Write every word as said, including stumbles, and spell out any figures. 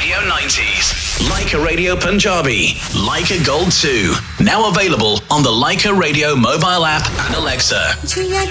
Radio nineties. Leica Radio Punjabi. Leica Gold two. Now available on the Leica Radio mobile app and Alexa. Jiya